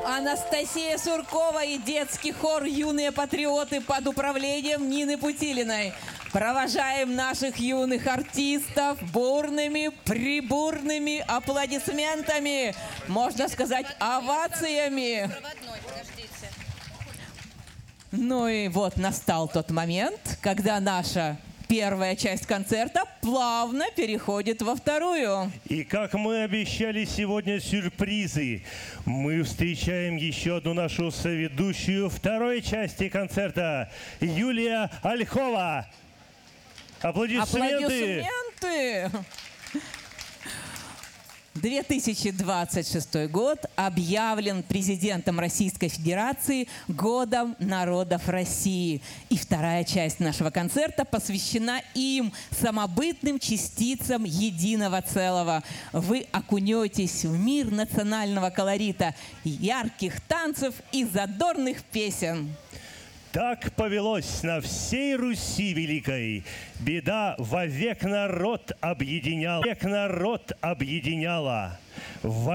Анастасия Суркова и детский хор «Юные патриоты» под управлением Нины Путилиной. Провожаем наших юных артистов бурными, прибурными аплодисментами, можно сказать, овациями. Ну и вот настал тот момент, когда наша первая часть концерта плавно переходит во вторую. И как мы обещали сегодня сюрпризы, мы встречаем еще одну нашу соведущую второй части концерта, Юлия Ольхова. Аплодисменты! Аплодисменты! 2026 год объявлен президентом Российской Федерации Годом народов России. И вторая часть нашего концерта посвящена им, самобытным частицам единого целого. Вы окунетесь в мир национального колорита, ярких танцев и задорных песен. Так повелось на всей Руси великой, беда вовек народ объединяла.